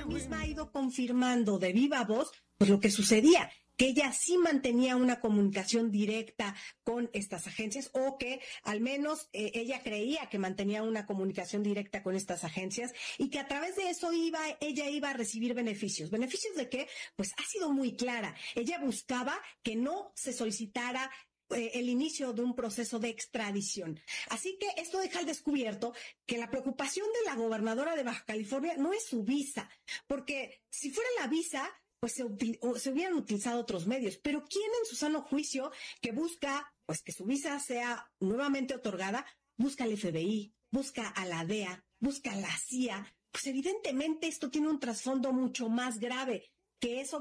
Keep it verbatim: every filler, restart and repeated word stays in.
misma ha ido confirmando de viva voz pues lo que sucedía, que ella sí mantenía una comunicación directa con estas agencias, o que al menos eh, ella creía que mantenía una comunicación directa con estas agencias, y que a través de eso iba, ella iba a recibir beneficios. ¿Beneficios de qué? Pues ha sido muy clara. Ella buscaba que no se solicitara eh, el inicio de un proceso de extradición. Así que esto deja al descubierto que la preocupación de la gobernadora de Baja California no es su visa, porque si fuera la visa, pues se, se hubieran utilizado otros medios. Pero ¿quién en su sano juicio que busca pues que su visa sea nuevamente otorgada, busca al F B I, busca a la D E A, busca a la C I A? Pues evidentemente esto tiene un trasfondo mucho más grave, que eso